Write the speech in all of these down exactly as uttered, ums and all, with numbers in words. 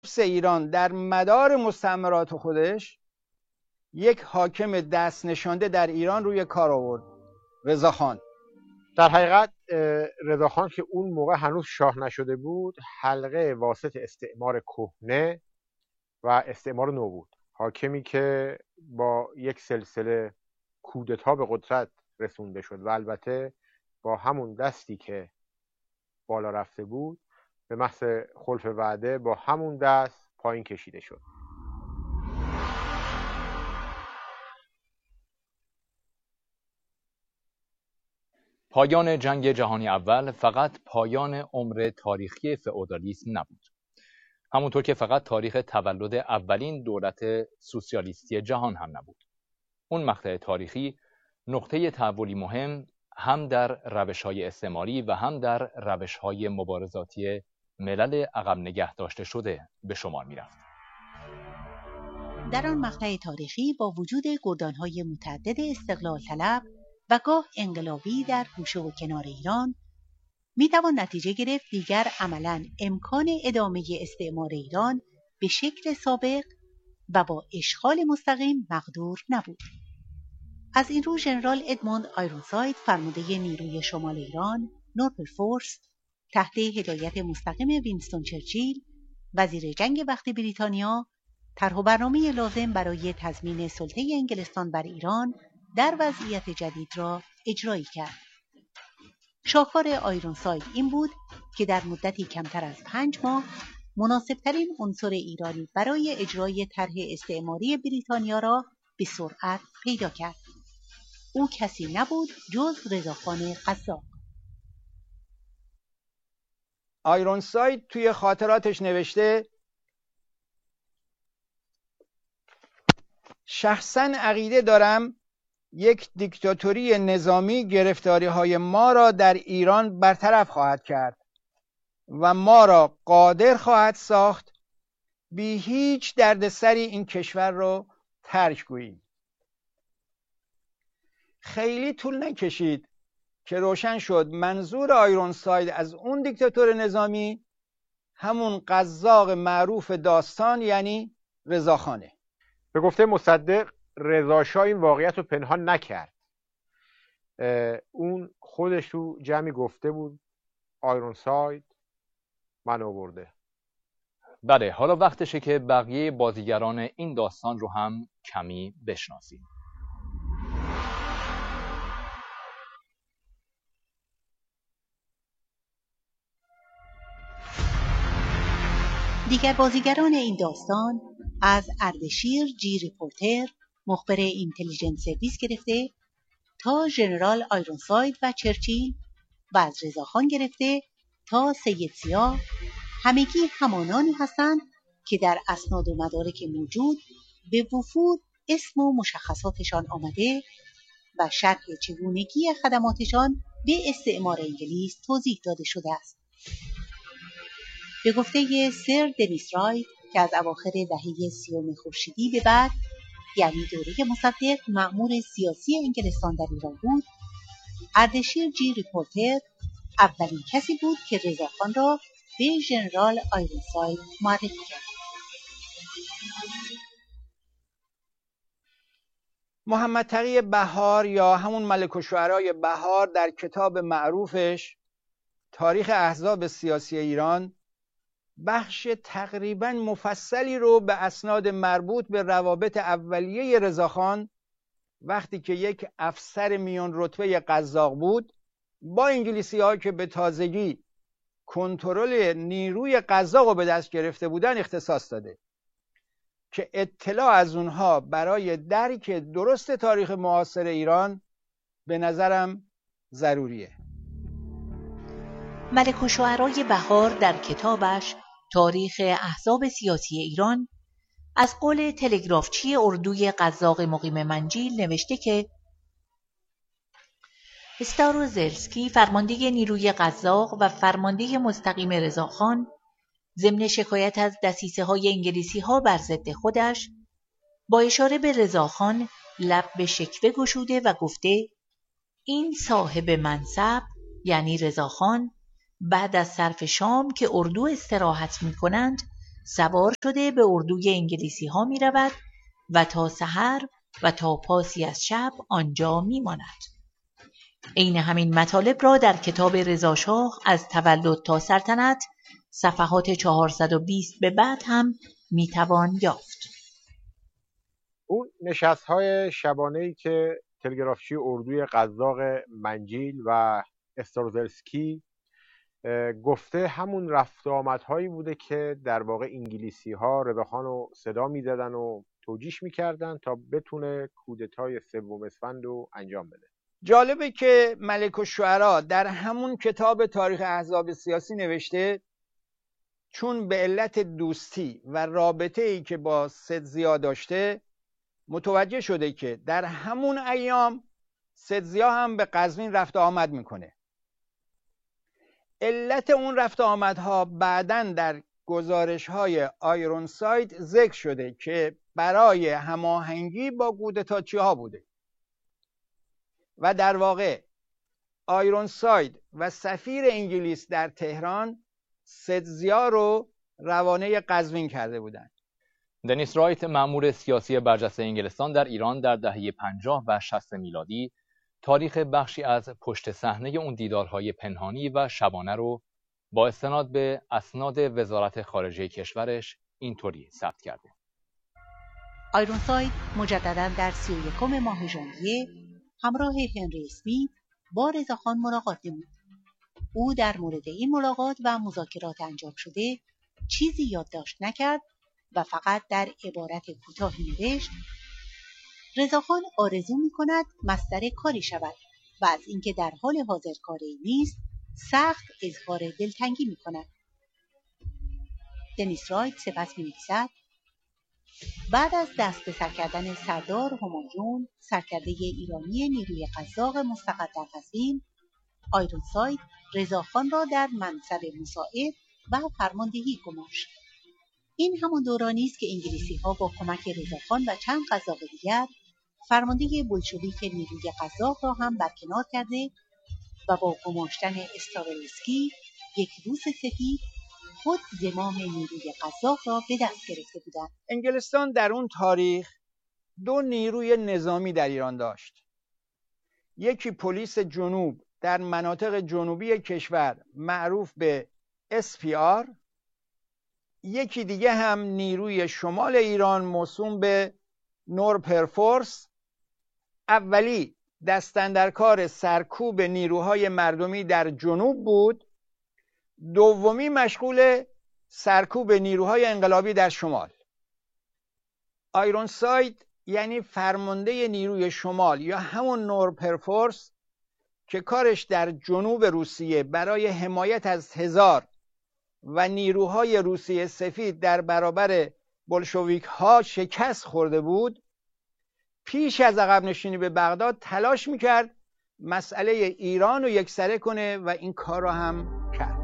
ایران در مدار مستعمرات خودش یک حاکم دست نشانده در ایران روی کار آورد، رضاخان. در حقیقت رضاخان که اون موقع هنوز شاه نشده بود، حلقه واسط استعمار کهنه و استعمار نو بود. حاکمی که با یک سلسله کودتا به قدرت رسونده شد و البته با همون دستی که بالا رفته بود به محض خلف وعده با همون دست پایین کشیده شد. پایان جنگ جهانی اول فقط پایان عمر تاریخی فئودالیسم نبود. همونطور که فقط تاریخ تولد اولین دولت سوسیالیستی جهان هم نبود. اون مقطع تاریخی نقطه تحولی مهم هم در روش‌های استعماری و هم در روش‌های مبارزاتی ملل عقب نگه داشته شده به شمار می‌رفت. در آن مقطع تاریخی با وجود گردان‌های متعدد استقلال طلب و گاه انقلابی در گوشه و کنار ایران، می‌توان نتیجه گرفت دیگر عملاً امکان ادامه استعمار ایران به شکل سابق و با اشغال مستقیم مقدور نبود. از این رو ژنرال ادموند آیرونساید، فرمانده نیروی شمال ایران، نورپرفورس، تحت هدایت مستقیم وینستون چرچیل، وزیر جنگ وقت بریتانیا، طرح و برنامه لازم برای تضمین سلطه انگلستان بر ایران در وضعیت جدید را اجرایی کرد. شاهکار آیرونساید این بود که در مدتی کمتر از پنج ماه مناسبترین عنصر ایرانی برای اجرای طرح استعماری بریتانیا را به سرعت پیدا کرد. او کسی نبود جز رضاخان قزاق. آیرونساید توی خاطراتش نوشته شخصاً عقیده دارم یک دیکتاتوری نظامی گرفتاری‌های ما را در ایران برطرف خواهد کرد و ما را قادر خواهد ساخت بی هیچ دردسری این کشور را ترک گوییم. خیلی طول نکشید که روشن شد منظور آیرونساید از اون دیکتاتور نظامی همون قزاق معروف داستان یعنی رضاخانه. به گفته مصدق رضاشاه این واقعیت رو پنهان نکرد. اون خودش تو جمعی گفته بود آیرونساید من آورده. بله، حالا وقتشه که بقیه بازیگران این داستان رو هم کمی بشناسیم. دیگر بازیگران این داستان از اردشیر جی ریپورتر، مخبر اینتلیجنس سرویس گرفته تا ژنرال آیرونساید و چرچیل و از رضاخان گرفته تا سید سیاه، همگی همانانی هستند که در اسناد و مدارک موجود به وفور اسم و مشخصاتشان آمده و شرح چگونگی خدماتشان به استعمار انگلیس توضیح داده شده است. به گفته سر دنیس رایت که از اواخر دهه سیوم خورشیدی به بعد، یعنی دوره مصدق، مأمور سیاسی انگلستان در ایران بود، اردشیر جی ریپورتر اولین کسی بود که رضاخان را به ژنرال آیرونساید معرفی کرد. محمد تقی بهار یا همون ملک الشعرای بهار در کتاب معروفش تاریخ احزاب سیاسی ایران بخش تقریباً مفصلی رو به اسناد مربوط به روابط اولیه رضاخان وقتی که یک افسر میان رتبه قزاق بود با انگلیسی‌ها که به تازگی کنترل نیروی قزاق رو به دست گرفته بودن اختصاص داده که اطلاع از اونها برای درک درست تاریخ معاصر ایران به نظرم ضروریه. ملک الشعرای بهار در کتابش تاریخ احزاب سیاسی ایران از قول تلگرافچی اردوی قزاق مقیم منجیل نوشته که استاروزلسکی، فرمانده نیروی قزاق و فرمانده مستقیم رضاخان، ضمن شکایت از دسیسه‌های انگلیسی‌ها بر ضد خودش، با اشاره به رضاخان لب به شکوه گشوده و گفته این صاحب منصب یعنی رضاخان بعد از صرف شام که اردو استراحت می کنند سوار شده به اردوی انگلیسی ها می رود و تا سحر و تا پاسی از شب آنجا می ماند. عین همین مطالب را در کتاب رضاشاه از تولد تا سلطنت صفحات چهارصد و بیست به بعد هم می توان یافت. اون نشست‌های شبانه‌ای که تلگرافچی اردوی قزاق منجیل و استروزلسکی گفته همون رفت و آمدهایی بوده که در واقع انگلیسی‌ها رضاخان رو صدا می‌زدن و توجیش می‌کردن تا بتونه کودتای سوم اسفند رو انجام بده. جالبه که ملک الشعرا در همون کتاب تاریخ احزاب سیاسی نوشته چون به علت دوستی و رابطه‌ای که با سدزیا داشته متوجه شده که در همون ایام سدزیا هم به قزوین رفت و آمد میکنه. علت اون رفت و آمدها بعداً در گزارش‌های آیرونساید ذکر شده که برای هماهنگی با کودتاچی‌ها بوده و در واقع آیرونساید و سفیر انگلیس در تهران سدزیا رو روانه قزوین کرده بودند. دنیس رایت، مأمور سیاسی برجسته انگلستان در ایران در دهه پنجاه و شصت میلادی، تاریخ بخشی از پشت صحنه اون دیدارهای پنهانی و شبانه رو با استناد به اسناد وزارت خارجه کشورش اینطوری ثبت کرده. آیرونساید مجددا در سی و یکم ماه ژانویه همراه هنری اسمیت با رضاخان ملاقات نمود. او در مورد این ملاقات و مذاکرات انجام شده چیزی یادداشت نکرد و فقط در عبارت کوتاهی نوشت: رضاخان آرزو می‌کند مصدر کاری شود و از اینکه در حال حاضر کاری نیست سخت اظهار دلتنگی می‌کند. دنیس رایت سپس می‌نویسد: بعد از دست به سر کردن سردار همایون، سرکرده ایرانی نیروی قزاق مستقر در قزوین، آیرونساید رضاخان را در منصب مساعد و فرماندهی گماشت. این همان دورانی است که انگلیسی‌ها با کمک رضاخان و چند قزاق دیگر فرمانده بولشویک نیروی قزاق را هم برکنار کرده و با گماشتن استروزلسکی، یک روس سفید، خود زمام نیروی قزاق را به دست گرفته بودند. انگلستان در اون تاریخ دو نیروی نظامی در ایران داشت. یکی پلیس جنوب در مناطق جنوبی کشور معروف به اس پی آر، یکی دیگه هم نیروی شمال ایران موسوم به نورپرفورس. اولی دستاندرکار سرکوب نیروهای مردمی در جنوب بود، دومی مشغول سرکوب نیروهای انقلابی در شمال. آیرونساید یعنی فرمانده نیروی شمال یا همون نورپرفورس که کارش در جنوب روسیه برای حمایت از تزار و نیروهای روسیه سفید در برابر بولشویک ها شکست خورده بود، پیش از عقب نشینی به بغداد تلاش میکرد مسئله ایران رو یکسره کنه و این کار رو هم کرد.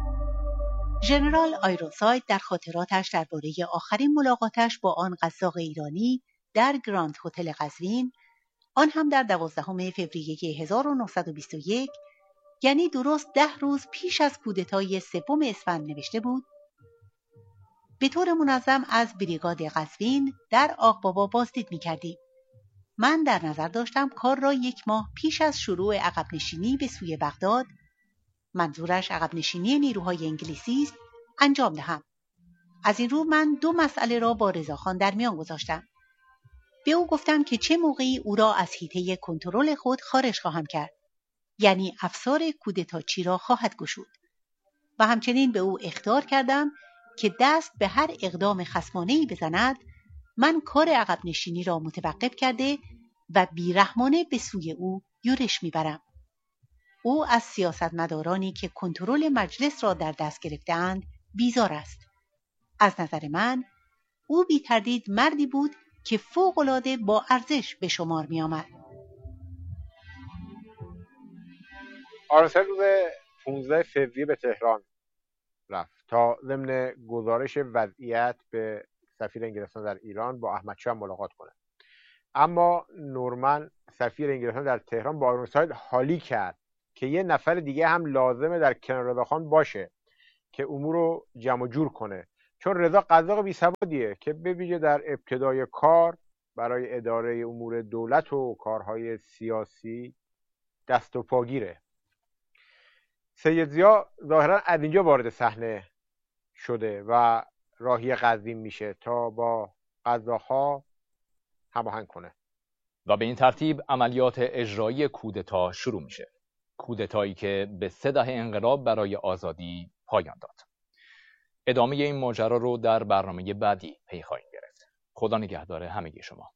ژنرال آیرونساید در خاطراتش درباره آخرین ملاقاتش با آن قزاق ایرانی در گراند هتل قزوین، آن هم در دوازدهم فوریه هزار و نهصد و بیست و یک، یعنی درست ده روز پیش از کودتای سوم اسفند نوشته بود: به طور منظم از بریگاد قزوین در آقبابا بازدید می‌کردیم. من در نظر داشتم کار را یک ماه پیش از شروع عقب نشینی به سوی بغداد، منظورش عقب نشینی نیروهای انگلیسی است، انجام دهم. از این رو من دو مسئله را با رضاخان در میان گذاشتم. به او گفتم که چه موقعی او را از حیطه کنترل خود خارج خواهم کرد، یعنی افسار کودتاچی را خواهد گشود، و همچنین به او اخطار کردم که دست به هر اقدام خصمانه‌ای بزند من کار عقب نشینی را متوقف کرده و بیرحمانه به سوی او یورش میبرم. او از سیاستمدارانی که کنترل مجلس را در دست گرفته‌اند بیزار است. از نظر من او بی تردید مردی بود که فوق‌العاده با ارزش به شمار می آمد. آرونساید روز پانزده فوریه به تهران رفت تا ضمن گزارش وضعیت به سفیر انگلستان در ایران با احمدشاه ملاقات کنه. اما نورمن سفیر انگلستان در تهران با آیرونساید حالی کرد که یه نفر دیگه هم لازمه در کنار رضاخان باشه که امور رو جمع جور کنه، چون رضا قزاق بی‌سوادیه که به ویژه در ابتدای کار برای اداره امور دولت و کارهای سیاسی دست و پاگیره. سید ضیا ظاهرا از اینجا وارد صحنه شده و راهی قزوین میشه تا با قزاق‌ها هماهنگ کنه و به این ترتیب عملیات اجرایی کودتا شروع میشه. کودتایی که به سه دهه انقلاب برای آزادی پایان داد. ادامه این ماجرا رو در برنامه بعدی پی خواهیم گرفت. خدا نگهدار همگی شما.